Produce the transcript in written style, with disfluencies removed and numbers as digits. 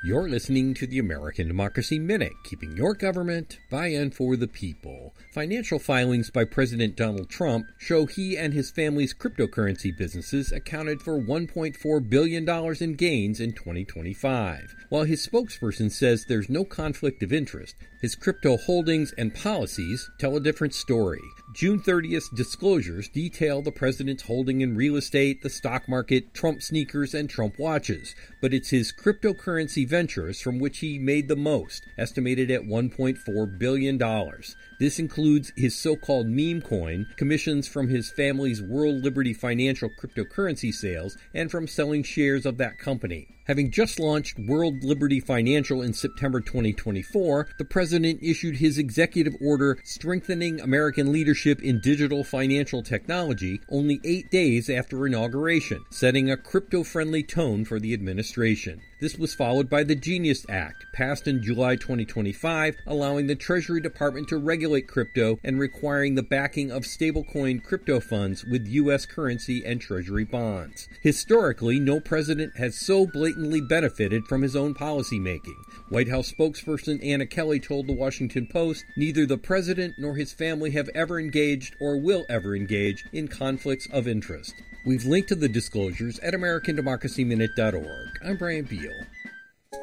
You're listening to the American Democracy Minute, keeping your government by and for the people. Financial filings by President Donald Trump show he and his family's cryptocurrency businesses accounted for $1.4 billion in gains in 2025. While his spokesperson says there's no conflict of interest, his crypto holdings and policies tell a different story. June 30th disclosures detail the president's holding in real estate, the stock market, Trump sneakers, and Trump watches. But it's his cryptocurrency ventures from which he made the most, estimated at $1.4 billion. This includes his so-called meme coin, commissions from his family's World Liberty Financial cryptocurrency sales, and from selling shares of that company. Having just launched World Liberty Financial in September 2024, the president issued his executive order strengthening American leadership in digital financial technology only 8 days after inauguration, setting a crypto-friendly tone for the administration. This was followed by the Genius Act, passed in July 2025, allowing the Treasury Department to regulate crypto and requiring the backing of stablecoin crypto funds with U.S. currency and Treasury bonds. Historically, no president has so blatantly benefited from his own policymaking. White House spokesperson Anna Kelly told The Washington Post, "Neither the president nor his family have ever engaged or will ever engage in conflicts of interest." We've linked to the disclosures at AmericanDemocracyMinute.org. I'm Brian Beal.